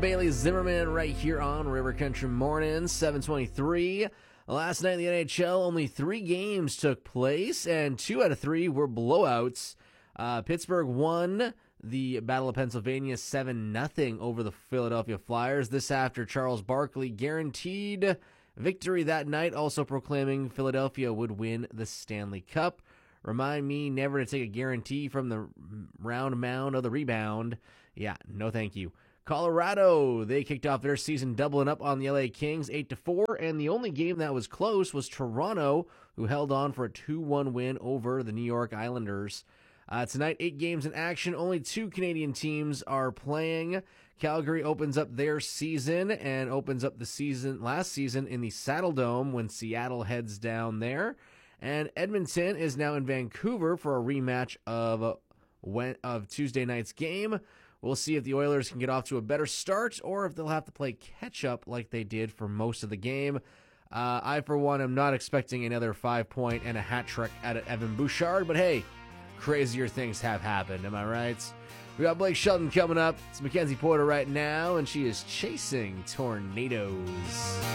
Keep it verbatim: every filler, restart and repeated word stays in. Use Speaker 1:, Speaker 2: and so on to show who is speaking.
Speaker 1: Bailey Zimmerman right here on River Country Morning, seven twenty-three. Last night in the N H L, only three games took place, and two out of three were blowouts. Uh, Pittsburgh won the Battle of Pennsylvania seven nothing over the Philadelphia Flyers. This after Charles Barkley guaranteed victory that night, also proclaiming Philadelphia would win the Stanley Cup. Remind me never to take a guarantee from the round mound of the rebound. Yeah, no thank you. Colorado, they kicked off their season doubling up on the L A Kings eight to four, and the only game that was close was Toronto, who held on for a two one win over the New York Islanders. Uh, tonight, eight games in action. Only two Canadian teams are playing. Calgary opens up their season and opens up the season last season in the Saddle Dome when Seattle heads down there. And Edmonton is now in Vancouver for a rematch of, uh, when, of Tuesday night's game. We'll see if the Oilers can get off to a better start or if they'll have to play catch-up like they did for most of the game. Uh, I, for one, am not expecting another five-point and a hat trick out of Evan Bouchard, but hey, crazier things have happened, am I right? We got Blake Shelton coming up. It's Mackenzie Porter right now, and she is chasing tornadoes.